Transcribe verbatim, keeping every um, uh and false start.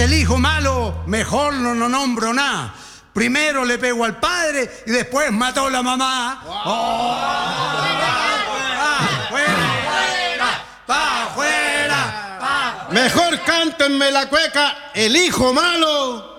el hijo malo, mejor no, no nombro nada. Primero le pegó al padre y después mató a la mamá. Wow. Oh. ¡Pa' afuera! ¡Pa' afuera! Mejor cántenme la cueca, el hijo malo.